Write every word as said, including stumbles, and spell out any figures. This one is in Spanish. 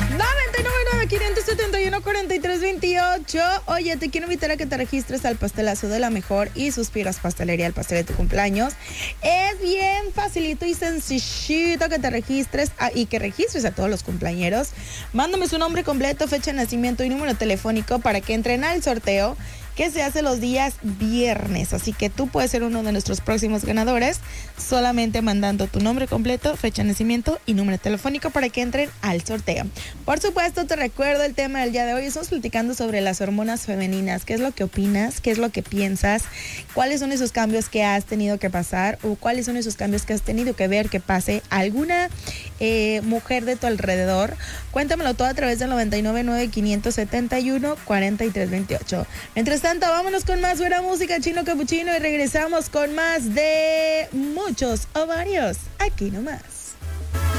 noventa y nueve, nueve, quinientos setenta y uno, cuarenta y tres, veintiocho. Oye, te quiero invitar a que te registres al pastelazo de la mejor y Suspiros Pastelería, el pastel de tu cumpleaños. Es bien facilito y sencillito que te registres a, y que registres a todos los cumpleañeros. Mándame su nombre completo, fecha de nacimiento y número telefónico para que entren al sorteo que se hace los días viernes. Así que tú puedes ser uno de nuestros próximos ganadores solamente mandando tu nombre completo, fecha de nacimiento y número telefónico para que entren al sorteo. Por supuesto, te recuerdo el tema del día de hoy. Estamos platicando sobre las hormonas femeninas. ¿Qué es lo que opinas? ¿Qué es lo que piensas? ¿Cuáles son esos cambios que has tenido que pasar? ¿O cuáles son esos cambios que has tenido que ver que pase alguna eh, mujer de tu alrededor? Cuéntamelo todo a través del noventa y nueve, nueve, quinientos setenta y uno, cuarenta y tres, veintiocho. Mientras tanto, vámonos con más buena música, Chino Capuchino, y regresamos con más de muchos ovarios aquí nomás.